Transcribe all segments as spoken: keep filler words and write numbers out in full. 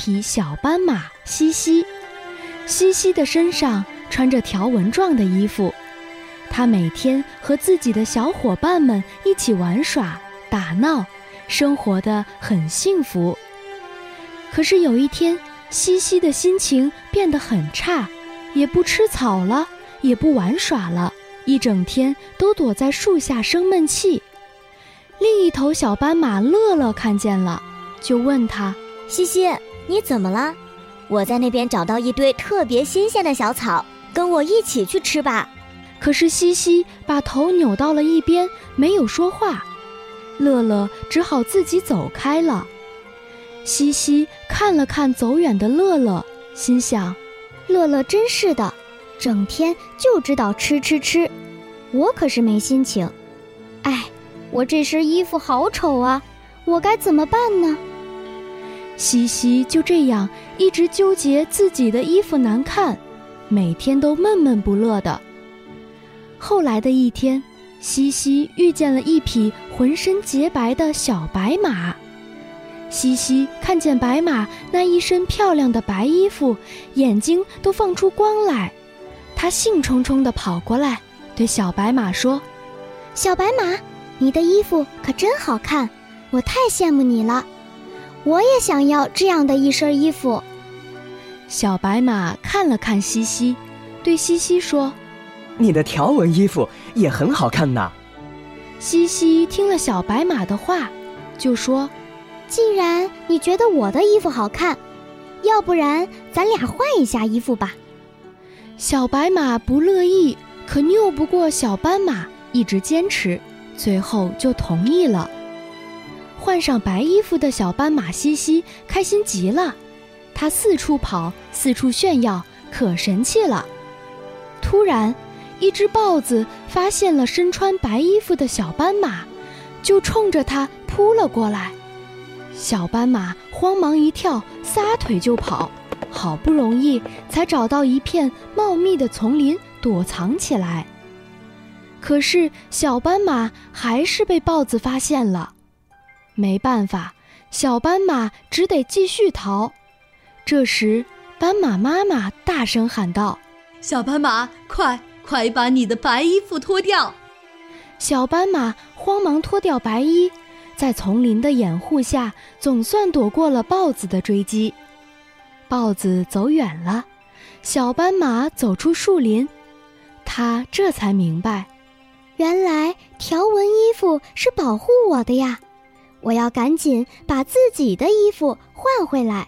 匹小斑马西西。西西的身上穿着条纹状的衣服，他每天和自己的小伙伴们一起玩耍打闹，生活得很幸福。可是有一天，西西的心情变得很差，也不吃草了，也不玩耍了，一整天都躲在树下生闷气。另一头小斑马乐乐看见了，就问他： 西西，你怎么了？我在那边找到一堆特别新鲜的小草，跟我一起去吃吧。 可是西西把头扭到了一边，没有说话。乐乐只好自己走开了。西西看了看走远的乐乐，心想： 乐乐真是的，整天就知道吃吃吃，我可是没心情。哎，我这身衣服好丑啊，我该怎么办呢？ 西西就这样一直纠结自己的衣服难看，每天都闷闷不乐的。后来的一天，西西遇见了一匹浑身洁白的小白马。西西看见白马那一身漂亮的白衣服，眼睛都放出光来。他兴冲冲地跑过来，对小白马说： 小白马，你的衣服可真好看，我太羡慕你了，我也想要这样的一身衣服。 小白马看了看西西，对西西说： 你的条纹衣服也很好看呐。 西西听了小白马的话，就说： 既然你觉得我的衣服好看，要不然咱俩换一下衣服吧。 小白马不乐意，可拗不过小斑马，一直坚持，最后就同意了。换上白衣服的小斑马西西开心极了，他四处跑，四处炫耀，可神气了。突然，一只豹子发现了身穿白衣服的小斑马，就冲着它扑了过来。小斑马慌忙一跳，撒腿就跑，好不容易才找到一片茂密的丛林躲藏起来。可是小斑马还是被豹子发现了，没办法，小斑马只得继续逃。这时，斑马妈妈大声喊道： 小斑马，快快把你的白衣服脱掉！ 小斑马慌忙脱掉白衣，在丛林的掩护下，总算躲过了豹子的追击。豹子走远了，小斑马走出树林，他这才明白， 原来条纹衣服是保护我的呀，我要赶紧把自己的衣服换回来。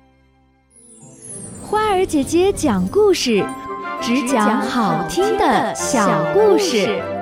花儿姐姐讲故事，只讲好听的小故事。